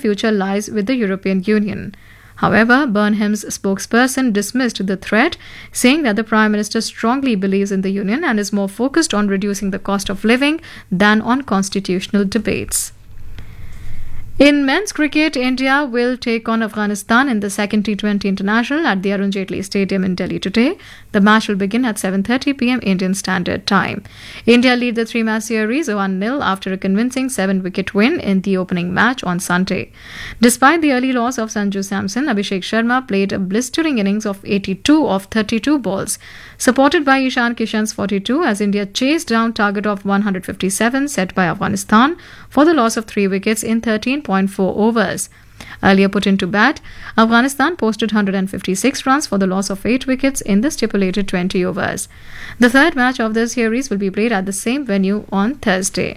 future lies with the European Union. However, Burnham's spokesperson dismissed the threat, saying that the Prime Minister strongly believes in the Union and is more focused on reducing the cost of living than on constitutional debates. In men's cricket, India will take on Afghanistan in the second T20 International at the Arun Jaitley Stadium in Delhi today. The match will begin at 7:30 p.m. Indian Standard Time. India lead the three-match series 1-0 after a convincing 7-wicket win in the opening match on Sunday. Despite the early loss of Sanju Samson, Abhishek Sharma played a blistering innings of 82 of 32 balls, supported by Ishan Kishan's 42 as India chased down target of 157 set by Afghanistan for the loss of 3 wickets in 13.4 overs. Earlier put into bat, Afghanistan posted 156 runs for the loss of 8 wickets in the stipulated 20 overs. The third match of the series will be played at the same venue on Thursday.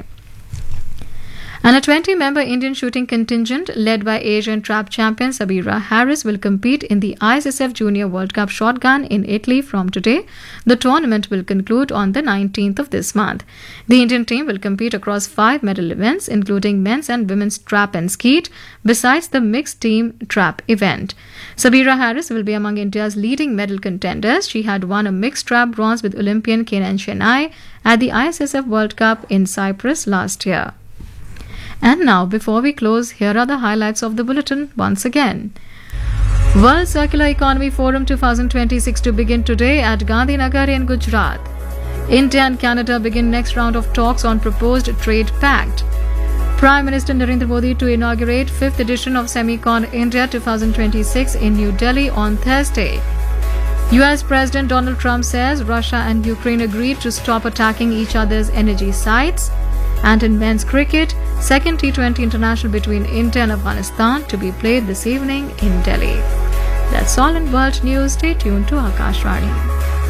And a 20-member Indian shooting contingent led by Asian trap champion Sabira Harris will compete in the ISSF Junior World Cup Shotgun in Italy from today. The tournament will conclude on the 19th of this month. The Indian team will compete across 5 medal events, including men's and women's trap and skeet, besides the mixed team trap event. Sabira Harris will be among India's leading medal contenders. She had won a mixed trap bronze with Olympian Kenan Chennai at the ISSF World Cup in Cyprus last year. And now, before we close, here are the highlights of the bulletin once again. World Circular Economy Forum 2026 to begin today at Gandhinagar in Gujarat. India and Canada begin next round of talks on proposed trade pact. Prime Minister Narendra Modi to inaugurate 5th edition of Semicon India 2026 in New Delhi on Thursday. US President Donald Trump says Russia and Ukraine agreed to stop attacking each other's energy sites. And in men's cricket, second T20 International between India and Afghanistan to be played this evening in Delhi. That's all in world news. Stay tuned to Akashvani.